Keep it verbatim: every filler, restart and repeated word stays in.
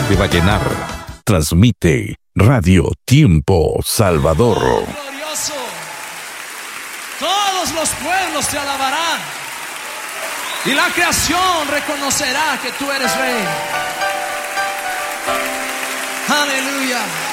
de Vallenar. Transmite Radio Tiempo Salvador. Oh, glorioso. Todos los pueblos te alabarán y la creación reconocerá que tú eres Rey. Aleluya.